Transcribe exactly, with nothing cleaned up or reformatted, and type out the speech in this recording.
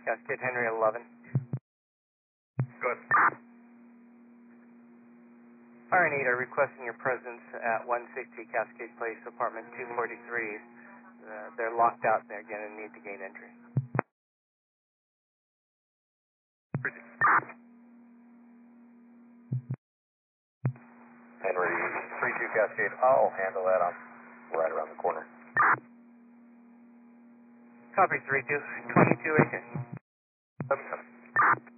Cascade Henry eleven. Good. R N eight are requesting your presence at one sixty Cascade Place, apartment two forty-three. Uh, they're locked out. They're going to need to gain entry. Henry three two Cascade, I'll handle that. I'm right around the corner. Copy three two, twenty-two acres. seven seven.